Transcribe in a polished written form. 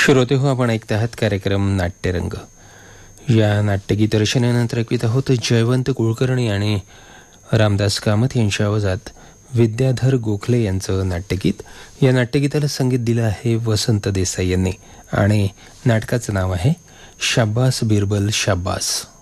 श्रोते हो, आपण ऐकत आहात कार्यक्रम नाट्यरंग. या नाट्यगीत रचनेनंतर ऐकवीत आहोत जयवंत कुलकर्णी आणि रामदास कामत यांच्या आवाजात विद्याधर गोखले यांचं नाट्यगीत. या नाट्यगीताला संगीत दिलं आहे वसंत देसाई यांनी आणि नाटकाचं नाव आहे शाब्बास बिरबल शाब्बास.